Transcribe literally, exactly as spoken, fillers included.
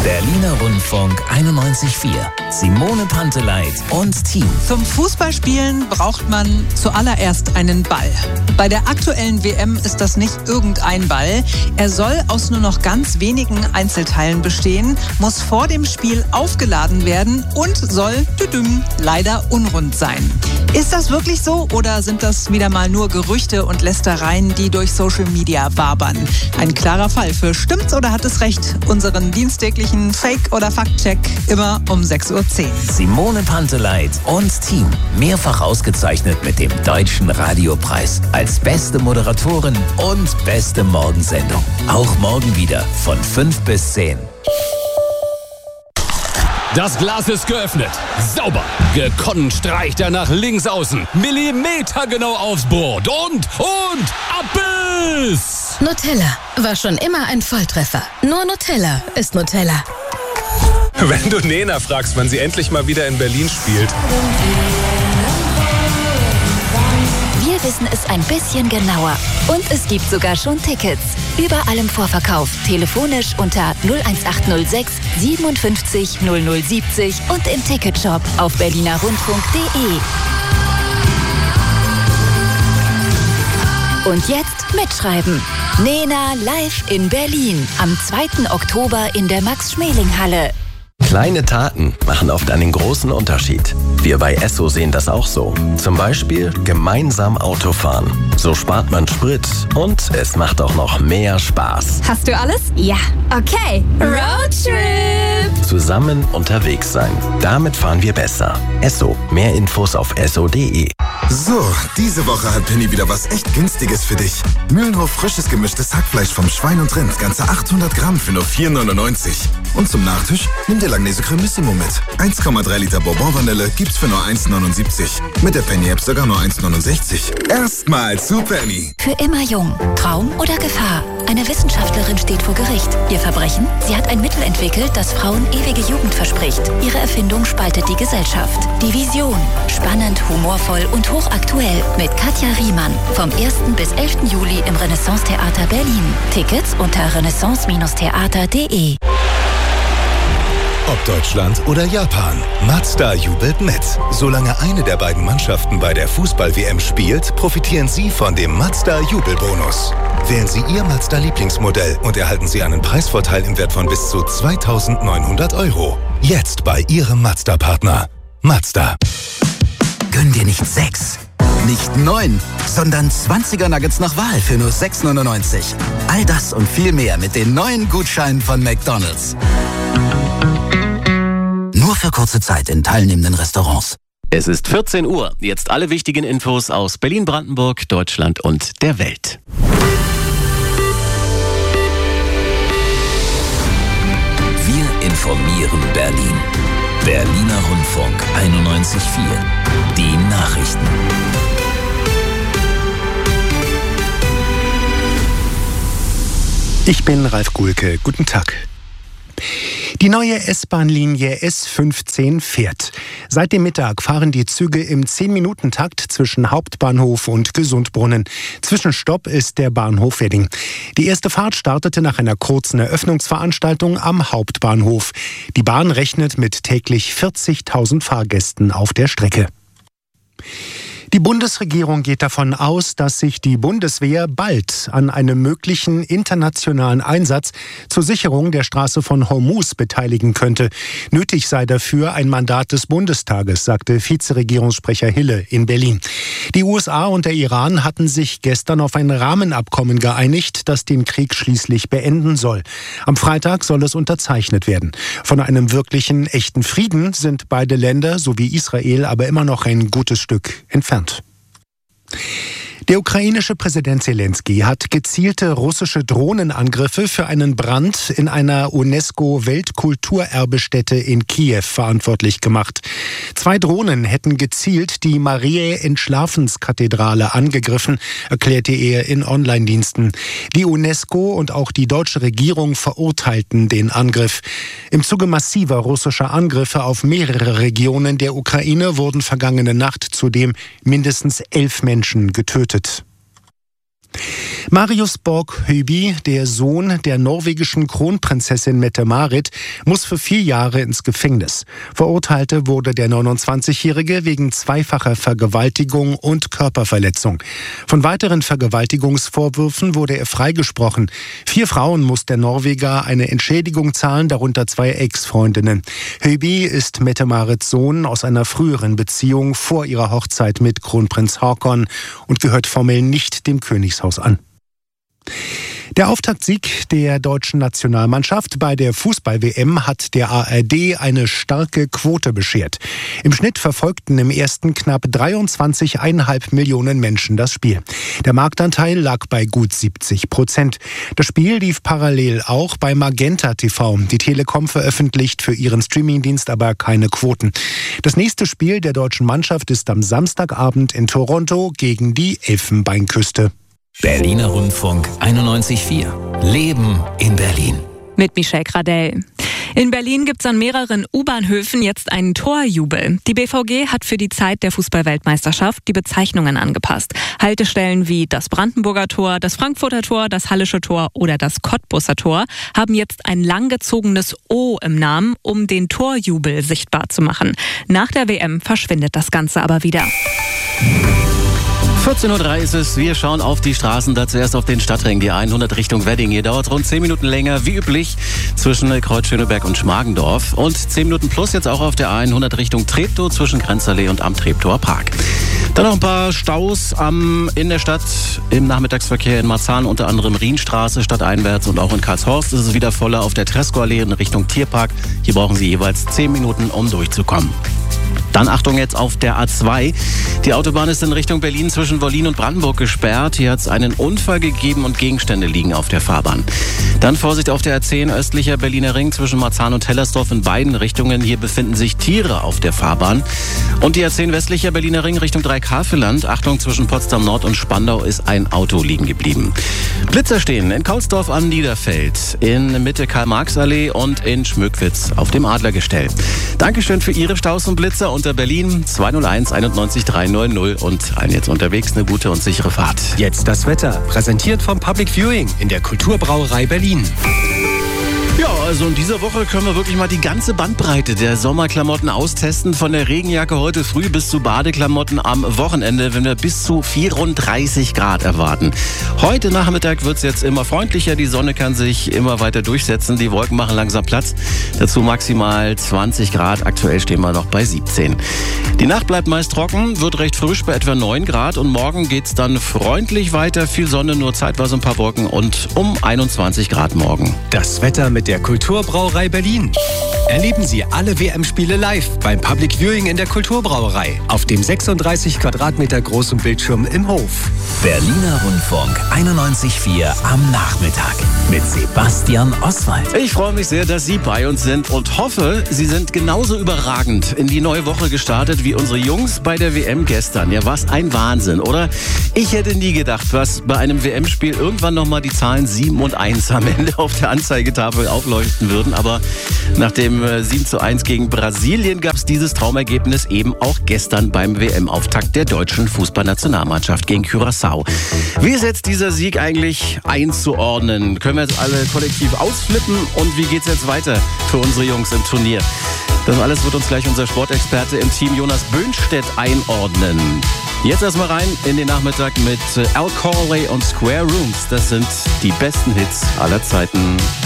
Berliner Rundfunk einundneunzig Komma vier. Simone Panteleit und Team. Zum Fußballspielen braucht man zuallererst einen Ball. Bei der aktuellen W M ist das nicht irgendein Ball. Er soll aus nur noch ganz wenigen Einzelteilen bestehen, muss vor dem Spiel aufgeladen werden und soll tüdüm, leider unrund sein. Ist das wirklich so oder sind das wieder mal nur Gerüchte und Lästereien, die durch Social Media wabern? Ein klarer Fall für Stimmt's oder hat es recht? Unseren dienstäglichen Fake- oder Faktcheck immer um sechs Uhr zehn. Simone Panteleit und Team. Mehrfach ausgezeichnet mit dem Deutschen Radiopreis als beste Moderatorin und beste Morgensendung. Auch morgen wieder von fünf bis zehn. Das Glas ist geöffnet. Sauber. Gekonnt streicht er nach links außen. Millimetergenau aufs Brot. Und, und, Abbiss! Nutella war schon immer ein Volltreffer. Nur Nutella ist Nutella. Wenn du Nena fragst, wann sie endlich mal wieder in Berlin spielt. Wir wissen es ein bisschen genauer. Und es gibt sogar schon Tickets. Überall im Vorverkauf. Telefonisch unter null eins acht null sechs siebenundfünfzig null null siebzig und im Ticketshop auf berliner rundfunk punkt de. Und jetzt mitschreiben. Nena live in Berlin am zweiten Oktober in der Max-Schmeling-Halle. Kleine Taten machen oft einen großen Unterschied. Wir bei Esso sehen das auch so. Zum Beispiel gemeinsam Auto fahren. So spart man Sprit und es macht auch noch mehr Spaß. Hast du alles? Ja. Okay. Roadtrip! Zusammen unterwegs sein. Damit fahren wir besser. Esso. Mehr Infos auf esso punkt de. So, diese Woche hat Penny wieder was echt Günstiges für dich. Mühlenhof frisches gemischtes Hackfleisch vom Schwein und Rind. Ganze achthundert Gramm für nur vier neunundneunzig. Und zum Nachtisch nimm dir Langnese Cremissimo mit. eins Komma drei Liter Bourbon-Vanille gibt's für nur eins neunundsiebzig. Mit der Penny-App sogar nur eins neunundsechzig. Erstmal zu Penny. Für immer jung. Traum oder Gefahr? Eine Wissenschaftlerin steht vor Gericht. Ihr Verbrechen? Sie hat ein Mittel entwickelt, das Frauen ewige Jugend verspricht. Ihre Erfindung spaltet die Gesellschaft. Die Vision. Spannend, humorvoll und hochaktuell mit Katja Riemann. Vom ersten bis elften Juli im Renaissance-Theater Berlin. Tickets unter renaissance theater punkt de. Ob Deutschland oder Japan, Mazda jubelt mit. Solange eine der beiden Mannschaften bei der Fußball-W M spielt, profitieren Sie von dem Mazda-Jubelbonus. Wählen Sie Ihr Mazda-Lieblingsmodell und erhalten Sie einen Preisvorteil im Wert von bis zu zweitausendneunhundert Euro. Jetzt bei Ihrem Mazda-Partner. Mazda. Gönn dir nicht sechs, nicht neun, sondern zwanziger Nuggets nach Wahl für nur sechs neunundneunzig. All das und viel mehr mit den neuen Gutscheinen von McDonald's. Nur für kurze Zeit in teilnehmenden Restaurants. Es ist vierzehn Uhr. Jetzt alle wichtigen Infos aus Berlin, Brandenburg, Deutschland und der Welt. Wir informieren Berlin. Berliner Rundfunk einundneunzig Komma vier. Die Nachrichten. Ich bin Ralf Gulke. Guten Tag. Die neue S-Bahn-Linie S fünfzehn fährt. Seit dem Mittag fahren die Züge im zehn-Minuten-Takt zwischen Hauptbahnhof und Gesundbrunnen. Zwischenstopp ist der Bahnhof Wedding. Die erste Fahrt startete nach einer kurzen Eröffnungsveranstaltung am Hauptbahnhof. Die Bahn rechnet mit täglich vierzigtausend Fahrgästen auf der Strecke. Die Bundesregierung geht davon aus, dass sich die Bundeswehr bald an einem möglichen internationalen Einsatz zur Sicherung der Straße von Hormuz beteiligen könnte. Nötig sei dafür ein Mandat des Bundestages, sagte Vizeregierungssprecher Hille in Berlin. Die U S A und der Iran hatten sich gestern auf ein Rahmenabkommen geeinigt, das den Krieg schließlich beenden soll. Am Freitag soll es unterzeichnet werden. Von einem wirklichen, echten Frieden sind beide Länder sowie Israel aber immer noch ein gutes Stück entfernt. Der ukrainische Präsident Selenskyj hat gezielte russische Drohnenangriffe für einen Brand in einer UNESCO-Weltkulturerbestätte in Kiew verantwortlich gemacht. Zwei Drohnen hätten gezielt die Mariä-Entschlafenskathedrale angegriffen, erklärte er in Online-Diensten. Die UNESCO und auch die deutsche Regierung verurteilten den Angriff. Im Zuge massiver russischer Angriffe auf mehrere Regionen der Ukraine wurden vergangene Nacht zudem mindestens elf Menschen getötet. Marius Borg-Høiby, der Sohn der norwegischen Kronprinzessin Mette-Marit, muss für vier Jahre ins Gefängnis. Verurteilt wurde der neunundzwanzigjährige wegen zweifacher Vergewaltigung und Körperverletzung. Von weiteren Vergewaltigungsvorwürfen wurde er freigesprochen. Vier Frauen muss der Norweger eine Entschädigung zahlen, darunter zwei Ex-Freundinnen. Høiby ist Mette-Marits Sohn aus einer früheren Beziehung vor ihrer Hochzeit mit Kronprinz Haakon und gehört formell nicht dem Königshaus an. Der Auftaktsieg der deutschen Nationalmannschaft bei der Fußball-W M hat der A R D eine starke Quote beschert. Im Schnitt verfolgten im ersten knapp dreiundzwanzig Komma fünf Millionen Menschen das Spiel. Der Marktanteil lag bei gut siebzig Prozent. Das Spiel lief parallel auch bei Magenta T V. Die Telekom veröffentlicht für ihren Streamingdienst aber keine Quoten. Das nächste Spiel der deutschen Mannschaft ist am Samstagabend in Toronto gegen die Elfenbeinküste. Berliner Rundfunk einundneunzig Komma vier. Leben in Berlin. Mit Michelle Gradell. In Berlin gibt es an mehreren U-Bahnhöfen jetzt einen Torjubel. Die B V G hat für die Zeit der Fußball-Weltmeisterschaft die Bezeichnungen angepasst. Haltestellen wie das Brandenburger Tor, das Frankfurter Tor, das Hallische Tor oder das Cottbuser Tor haben jetzt ein langgezogenes O im Namen, um den Torjubel sichtbar zu machen. Nach der W M verschwindet das Ganze aber wieder. vierzehn Uhr drei ist es. Wir schauen auf die Straßen. Da zuerst auf den Stadtring, die hundert Richtung Wedding. Hier dauert rund zehn Minuten länger, wie üblich, zwischen Kreuz-Schöneberg und Schmargendorf. Und zehn Minuten plus jetzt auch auf der hundert Richtung Treptow zwischen Grenzallee und am Treptower Park. Dann noch ein paar Staus am, in der Stadt im Nachmittagsverkehr in Marzahn, unter anderem Rienstraße stadteinwärts und auch in Karlshorst ist es wieder voller auf der Tresco-Allee in Richtung Tierpark. Hier brauchen Sie jeweils zehn Minuten, um durchzukommen. Dann Achtung jetzt auf der A zwei. Die Autobahn ist in Richtung Berlin zwischen Wollin und Brandenburg gesperrt. Hier hat es einen Unfall gegeben und Gegenstände liegen auf der Fahrbahn. Dann Vorsicht auf der A zehn östlicher Berliner Ring zwischen Marzahn und Hellersdorf in beiden Richtungen. Hier befinden sich Tiere auf der Fahrbahn. Und die A zehn westlicher Berliner Ring Richtung Dreikafelland. Achtung, zwischen Potsdam Nord und Spandau ist ein Auto liegen geblieben. Blitzer stehen in Kaulsdorf am Niederfeld, in Mitte Karl-Marx-Allee und in Schmöckwitz auf dem Adlergestell. Dankeschön für Ihre Staus und Blitzer unter Berlin zwei null eins einundneunzig dreihundertneunzig und allen jetzt unterwegs eine gute und sichere Fahrt. Jetzt das Wetter, präsentiert vom Public Viewing in der Kulturbrauerei Berlin. Ja, also in dieser Woche können wir wirklich mal die ganze Bandbreite der Sommerklamotten austesten. Von der Regenjacke heute früh bis zu Badeklamotten am Wochenende, wenn wir bis zu vierunddreißig Grad erwarten. Heute Nachmittag wird es jetzt immer freundlicher. Die Sonne kann sich immer weiter durchsetzen. Die Wolken machen langsam Platz. Dazu maximal zwanzig Grad. Aktuell stehen wir noch bei siebzehn. Die Nacht bleibt meist trocken, wird recht frisch bei etwa neun Grad. Und morgen geht es dann freundlich weiter. Viel Sonne, nur zeitweise ein paar Wolken und um einundzwanzig Grad morgen. Das Wetter mit der Kulturbrauerei Berlin. Erleben Sie alle W M-Spiele live beim Public Viewing in der Kulturbrauerei auf dem sechsunddreißig Quadratmeter großen Bildschirm im Hof. Berliner Rundfunk einundneunzig Komma vier am Nachmittag mit Sebastian Oswald. Ich freue mich sehr, dass Sie bei uns sind und hoffe, Sie sind genauso überragend in die neue Woche gestartet wie unsere Jungs bei der W M gestern. Ja, was ein Wahnsinn, oder? Ich hätte nie gedacht, was bei einem W M-Spiel irgendwann nochmal die Zahlen sieben und eins am Ende auf der Anzeigetafel aufleuchten würden. Aber nach dem sieben zu eins gegen Brasilien gab es dieses Traumergebnis eben auch gestern beim W M-Auftakt der deutschen Fußballnationalmannschaft gegen Curaçao. Wie ist jetzt dieser Sieg eigentlich einzuordnen? Können wir jetzt alle kollektiv ausflippen? Und wie geht's jetzt weiter für unsere Jungs im Turnier? Das alles wird uns gleich unser Sportexperte im Team Jonas Böhnstedt einordnen. Jetzt erstmal rein in den Nachmittag mit Al Corley und Square Rooms. Das sind die besten Hits aller Zeiten.